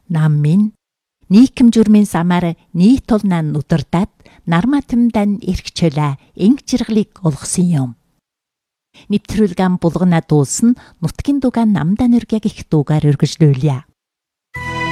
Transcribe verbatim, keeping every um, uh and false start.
Нам минь нийгэм журмын самаар нийт толнаа нүдэрдад нарматамдан эргчэлэ инг чирглик олгосон юм. Нэвтрүүлгэн булгана дуулсан нутгийн дугаан намдан өргөг их дуугаар өргөжлүүлье.